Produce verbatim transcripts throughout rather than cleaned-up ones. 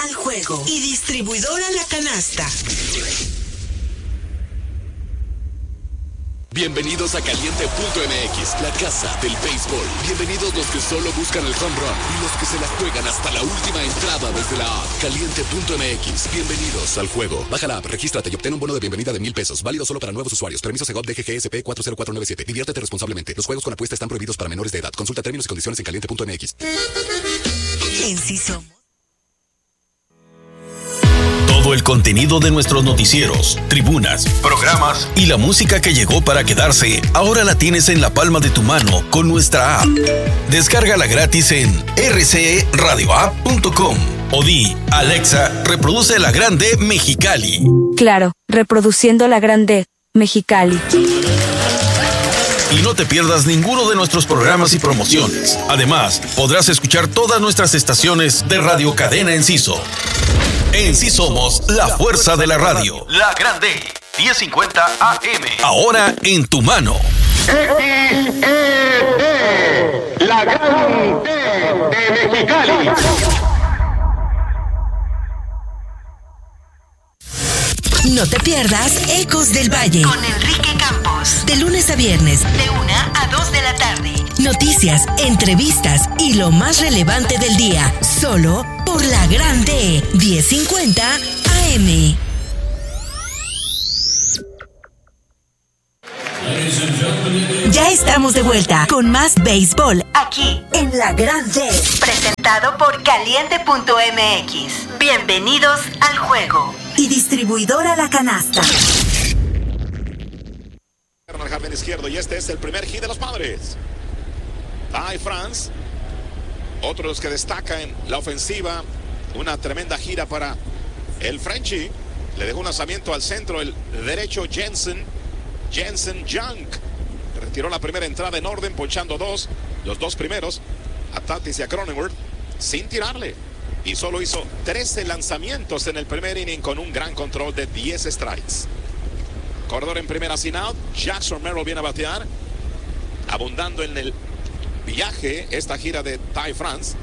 al juego y distribuidora La Canasta. Bienvenidos a Caliente punto M X, la casa del béisbol. Bienvenidos los que solo buscan el home run y los que se la juegan hasta la última entrada desde la app. Caliente punto M X, bienvenidos al juego. Baja la app, regístrate y obtén un bono de bienvenida de mil pesos, válido solo para nuevos usuarios. Permiso Segov D G G S P cuatro cero cuatro nueve siete. Diviértete responsablemente. Los juegos con apuesta están prohibidos para menores de edad. Consulta términos y condiciones en Caliente punto M X. En sí somos. Todo el contenido de nuestros noticieros, tribunas, programas y la música que llegó para quedarse, ahora la tienes en la palma de tu mano con nuestra app. Descárgala gratis en r c e radio app punto com o di, Alexa, reproduce La Grande Mexicali. Claro, reproduciendo La Grande Mexicali. Y no te pierdas ninguno de nuestros programas y promociones. Además, podrás escuchar todas nuestras estaciones de Radio Cadena Enciso. En sí somos la fuerza de la radio. La Grande, diez cincuenta A M. Ahora en tu mano. X E D, La Grande de Mexicali. No te pierdas Ecos del Valle con Enrique Campos. De lunes a viernes, de una a dos de la tarde. Noticias, entrevistas y lo más relevante del día. Solo por La Grande, diez cincuenta A M. Ya estamos de vuelta con más béisbol aquí en La Grande. Presentado por Caliente punto M X. Bienvenidos al juego. Y distribuidora La Canasta. Al jardín izquierdo y este es el primer hit de los Padres. Ty France, otro de los que destaca en la ofensiva. Una tremenda gira para el Frenchie. Le dejó un lanzamiento al centro el derecho Jensen. Jensen Young retiró la primera entrada en orden, ponchando dos, los dos primeros a Tatis y a Cronenworth sin tirarle, y solo hizo trece lanzamientos en el primer inning con un gran control de diez strikes. Corredor en primera sin out. Jackson Merrill viene a batear, abundando en el viaje esta gira de Ty France.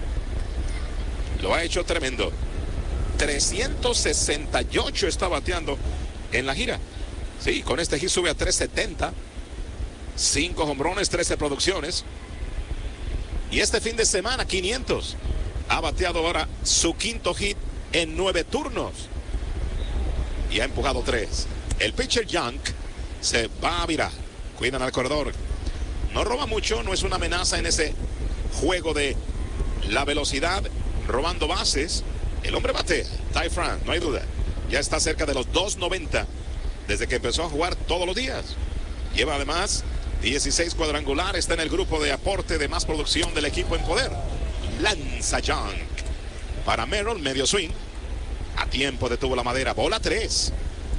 Lo ha hecho tremendo. trescientos sesenta y ocho está bateando en la gira. Sí, con este hit sube a trescientos setenta. cinco hombrones, trece producciones. Y este fin de semana, quinientos. Ha bateado ahora su quinto hit en nueve turnos. Y ha empujado tres. El pitcher Young se va a virar. Cuidan al corredor. No roba mucho, no es una amenaza en ese juego de la velocidad, robando bases. El hombre batea. Ty France, no hay duda. Ya está cerca de los dos noventa. Desde que empezó a jugar todos los días. Lleva además dieciséis cuadrangulares. Está en el grupo de aporte de más producción del equipo en poder. Lanza Young. Para Merrill, medio swing. A tiempo detuvo la madera. Bola tres.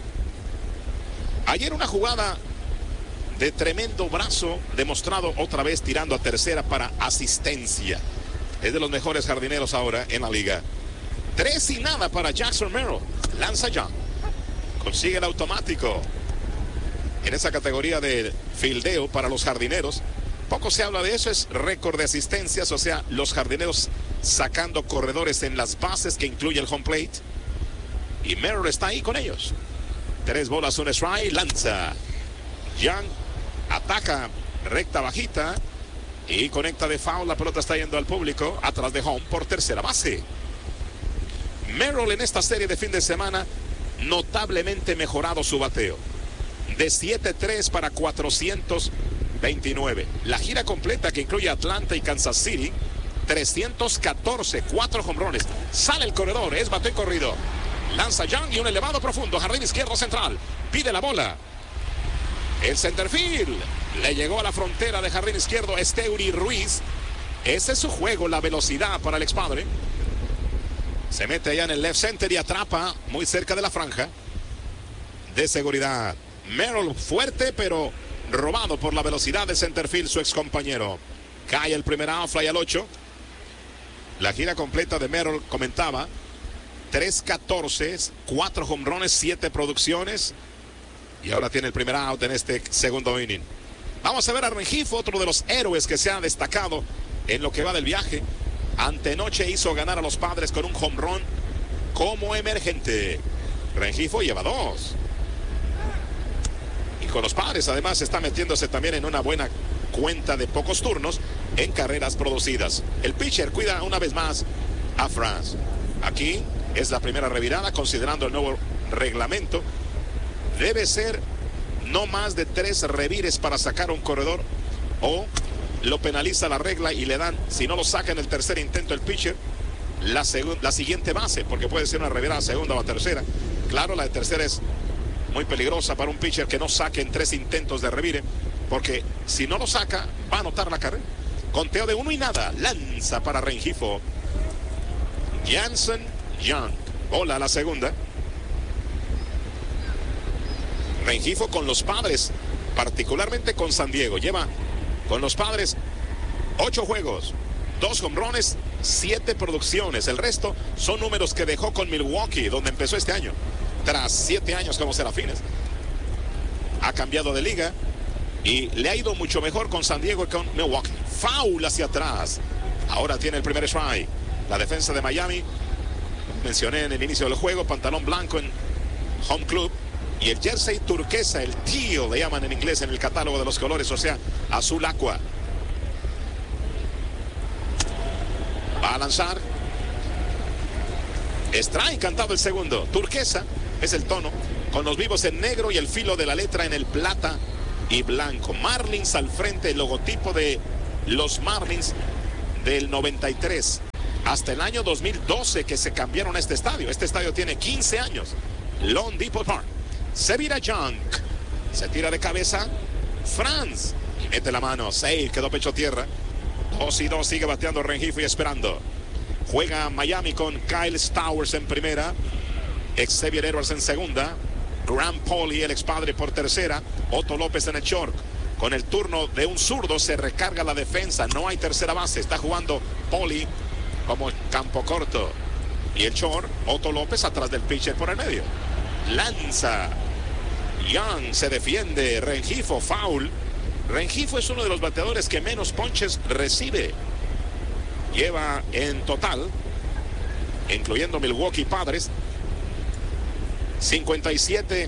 Ayer una jugada de tremendo brazo. Demostrado otra vez tirando a tercera para asistencia. Es de los mejores jardineros ahora en la liga. Tres y nada para Jackson Merrill. Lanza Young. Consigue el automático en esa categoría de fildeo para los jardineros. Poco se habla de eso, es récord de asistencias, o sea, los jardineros sacando corredores en las bases que incluye el home plate. Y Merrill está ahí con ellos. Tres bolas, un strike, lanza. Young ataca recta bajita y conecta de foul. La pelota está yendo al público, atrás de home por tercera base. Merrill en esta serie de fin de semana notablemente mejorado su bateo. De siete tres para cuatrocientos veintinueve. La gira completa que incluye Atlanta y Kansas City, trescientos catorce, cuatro hombrones. Sale el corredor, es bateo y corrido. Lanza Young y un elevado profundo, jardín izquierdo central. Pide la bola. El centerfield le llegó a la frontera de jardín izquierdo Esteury Ruiz. Ese es su juego, la velocidad para el expadre. Se mete allá en el left center y atrapa muy cerca de la franja de seguridad. Merrill fuerte, pero robado por la velocidad de centerfield su ex compañero. Cae el primer out, fly al ocho. La gira completa de Merrill, comentaba, tres catorce, cuatro hombrones, siete producciones. Y ahora tiene el primer out en este segundo inning. Vamos a ver a Rengifo, otro de los héroes que se ha destacado en lo que va del viaje. Antenoche hizo ganar a los Padres con un home run como emergente. Rengifo lleva dos. Y con los Padres además está metiéndose también en una buena cuenta de pocos turnos en carreras producidas. El pitcher cuida una vez más a France. Aquí es la primera revirada considerando el nuevo reglamento. Debe ser no más de tres revires para sacar un corredor o lo penaliza la regla y le dan, si no lo saca en el tercer intento el pitcher, la, la siguiente base, porque puede ser una revirada segunda o a tercera. Claro, la de tercera es muy peligrosa para un pitcher que no saque en tres intentos de revire, porque si no lo saca va a anotar la carrera. Conteo de uno y nada, lanza para Rengifo. Jansen Young, bola a la segunda. Rengifo con los Padres, particularmente con San Diego, lleva con los Padres ocho juegos, dos jonrones, siete producciones. El resto son números que dejó con Milwaukee, donde empezó este año. Tras siete años como Serafines, ha cambiado de liga y le ha ido mucho mejor con San Diego que con Milwaukee. Foul hacia atrás. Ahora tiene el primer strike. La defensa de Miami, mencioné en el inicio del juego, pantalón blanco en Home Club. Y el jersey turquesa, el teal, le llaman en inglés en el catálogo de los colores, o sea, azul aqua. Va a lanzar. Strike cantado el segundo. Turquesa es el tono, con los vivos en negro y el filo de la letra en el plata y blanco. Marlins al frente, el logotipo de los Marlins del noventa y tres. Hasta el año dos mil doce que se cambiaron a este estadio. Este estadio tiene quince años. Lone Depot Park. Se vira Young, se tira de cabeza France y mete la mano. Seis, quedó pecho tierra. Dos y dos, sigue bateando Rengifo y esperando. Juega Miami con Kyle Stowers en primera, Xavier Edwards en segunda, Graham Pauley, el expadre, por tercera, Otto López en el short. Con el turno de un zurdo se recarga la defensa, no hay tercera base, está jugando Pauley como campo corto. Y el short, Otto López atrás del pitcher por el medio. Lanza. Young se defiende. Rengifo, foul. Rengifo es uno de los bateadores que menos ponches recibe. Lleva en total, incluyendo Milwaukee Padres, cincuenta y siete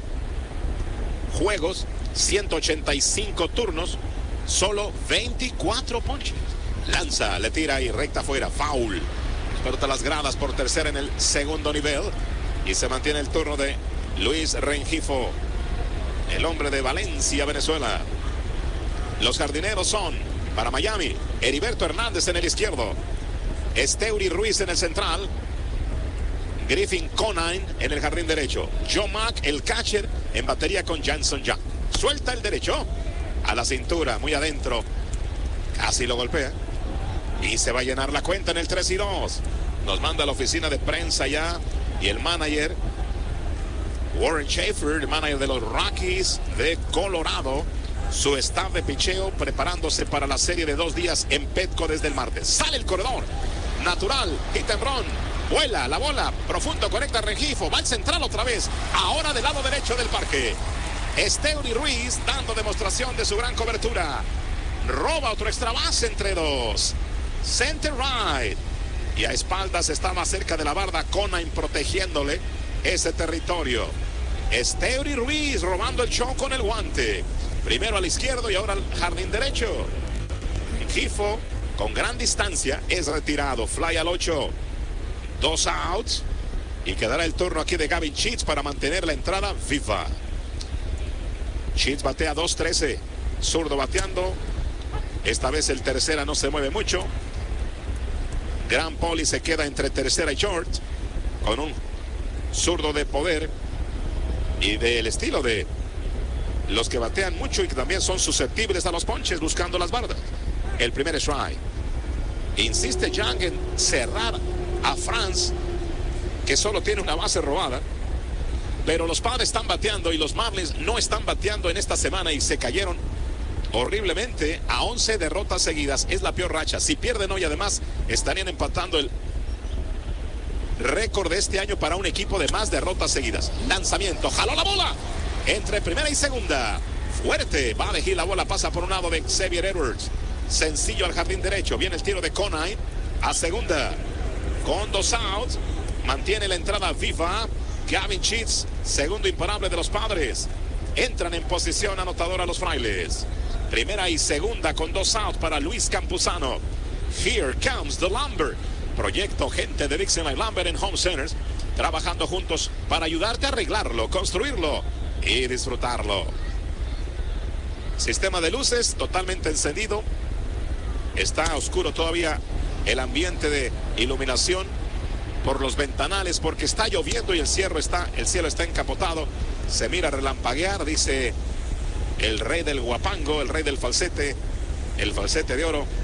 juegos, ciento ochenta y cinco turnos, solo veinticuatro ponches. Lanza, le tira y recta afuera. Foul. Explota las gradas por tercera en el segundo nivel. Y se mantiene el turno de Luis Rengifo, el hombre de Valencia, Venezuela. Los jardineros son, para Miami, Heriberto Hernández en el izquierdo, Esteury Ruiz en el central, Griffin Conine en el jardín derecho, Joe Mack, el catcher, en batería con Jansen Young. Suelta el derecho a la cintura, muy adentro, casi lo golpea y se va a llenar la cuenta en el tres y dos. Nos manda la oficina de prensa ya y el manager Warren Schaefer, el manager de los Rockies de Colorado, su staff de picheo preparándose para la serie de dos días en Petco desde el martes. Sale el corredor natural, hit and run, vuela la bola, profundo, conecta Rengifo, va al central otra vez, ahora del lado derecho del parque. Esteury Ruiz dando demostración de su gran cobertura, roba otro extra base entre dos, center right, y a espaldas está más cerca de la barda Conine protegiéndole ese territorio. Esteury Ruiz robando el show con el guante, primero al izquierdo y ahora al jardín derecho. Rengifo con gran distancia es retirado, fly al ocho, dos outs y quedará el turno aquí de Gavin Sheets para mantener la entrada viva. Sheets batea dos trece, zurdo bateando, esta vez el tercera no se mueve mucho. Graham Pauley se queda entre tercera y short con un zurdo de poder y del estilo de los que batean mucho y que también son susceptibles a los ponches buscando las bardas. El primer strike. Insiste Young en cerrar a France, que solo tiene una base robada, pero los Padres están bateando y los Marlins no están bateando en esta semana y se cayeron horriblemente a once derrotas seguidas. Es la peor racha. Si pierden hoy además estarían empatando el récord de este año para un equipo de más derrotas seguidas. Lanzamiento, jaló la bola entre primera y segunda, fuerte, va a elegir la bola, pasa por un lado de Xavier Edwards, sencillo al jardín derecho, viene el tiro de Conine a segunda, con dos outs, mantiene la entrada viva. Gavin Sheets, segundo imparable de los Padres. Entran en posición anotadora los Frailes. Primera y segunda con dos outs para Luis Campuzano. Here comes the Lumber. Proyecto gente de Dixon y Lumber en Home Centers, trabajando juntos para ayudarte a arreglarlo, construirlo y disfrutarlo. Sistema de luces totalmente encendido. Está oscuro todavía el ambiente de iluminación por los ventanales porque está lloviendo y el cielo está, el cielo está encapotado. Se mira relampaguear, dice el rey del guapango, el rey del falsete, el falsete de oro.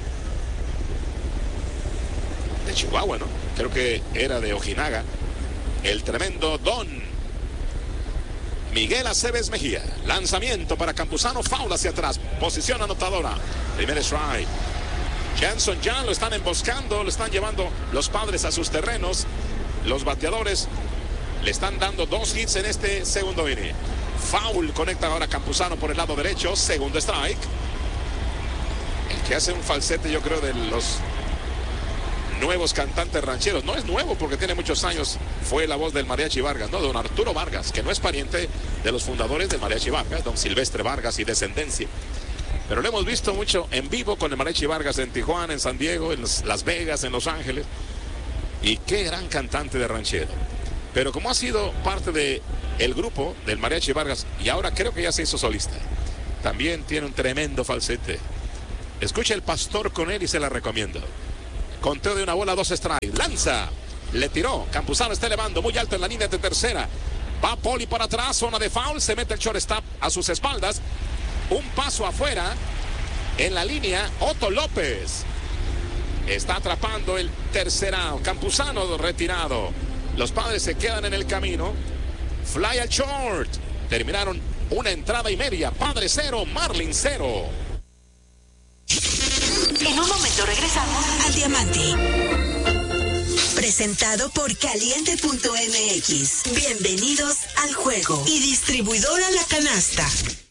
De Chihuahua, ¿no? Creo que era de Ojinaga. El tremendo Don Miguel Aceves Mejía. Lanzamiento para Campuzano, foul hacia atrás. Posición anotadora. Primer strike. Jansen ya lo están emboscando, lo están llevando los Padres a sus terrenos. Los bateadores le están dando dos hits en este segundo inning. Foul, conecta ahora Campuzano por el lado derecho. Segundo strike. El que hace un falsete, yo creo, de los nuevos cantantes rancheros. No es nuevo porque tiene muchos años. Fue la voz del Mariachi Vargas, no, don Arturo Vargas, que no es pariente de los fundadores del Mariachi Vargas, don Silvestre Vargas y descendencia. Pero lo hemos visto mucho en vivo con el Mariachi Vargas en Tijuana, en San Diego, en Las Vegas, en Los Ángeles. Y qué gran cantante de ranchero. Pero como ha sido parte de el grupo del Mariachi Vargas y ahora creo que ya se hizo solista, también tiene un tremendo falsete. Escucha el Pastor con él y se la recomiendo. Conteo de una bola, dos strikes. Lanza. Le tiró. Campuzano está elevando muy alto en la línea de tercera. Va Poli para atrás. Zona de foul. Se mete el shortstop a sus espaldas. Un paso afuera. En la línea, Otto López. Está atrapando el tercer out. Campuzano retirado. Los Padres se quedan en el camino. Fly al short. Terminaron una entrada y media. Padre cero, Marlin cero. En un momento regresamos al Diamante. Presentado por Caliente punto M X. Bienvenidos al juego. Y distribuidora La Canasta.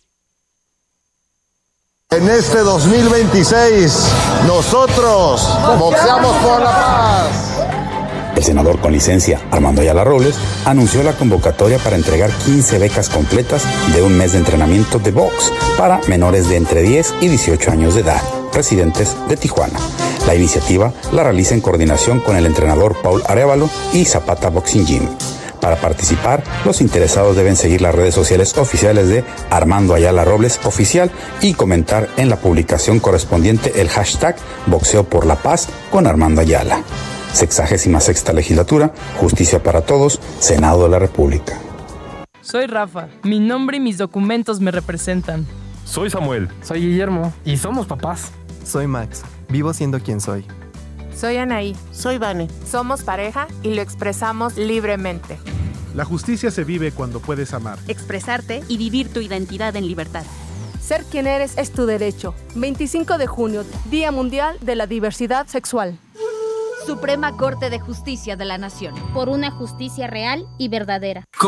En este dos mil veintiséis, nosotros boxeamos por la paz. El senador con licencia, Armando Ayala Robles, anunció la convocatoria para entregar quince becas completas de un mes de entrenamiento de box para menores de entre diez y dieciocho años de edad, residentes de Tijuana. La iniciativa la realiza en coordinación con el entrenador Paul Arévalo y Zapata Boxing Gym. Para participar, los interesados deben seguir las redes sociales oficiales de Armando Ayala Robles Oficial y comentar en la publicación correspondiente el hashtag Boxeo por la Paz con Armando Ayala. Sexagésima sexta legislatura, Justicia para Todos, Senado de la República. Soy Rafa, mi nombre y mis documentos me representan. Soy Samuel. Soy Guillermo y somos papás. Soy Max, vivo siendo quien soy. Soy Anaí. Soy Vane. Somos pareja y lo expresamos libremente. La justicia se vive cuando puedes amar, expresarte y vivir tu identidad en libertad. Ser quien eres es tu derecho. veinticinco de junio, Día Mundial de la Diversidad Sexual. Suprema Corte de Justicia de la Nación. Por una justicia real y verdadera.